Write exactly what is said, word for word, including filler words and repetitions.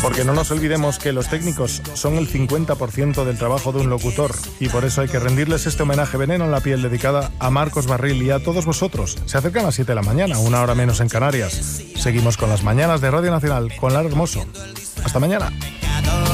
Porque no nos olvidemos que los técnicos son el cincuenta por ciento del trabajo de un locutor y por eso hay que rendirles este homenaje veneno en la piel dedicada a Marcos Barril y a todos vosotros. Se acercan las siete de la mañana, una hora menos en Canarias. Seguimos con las mañanas de Radio Nacional con Lara Hermoso. Hasta mañana.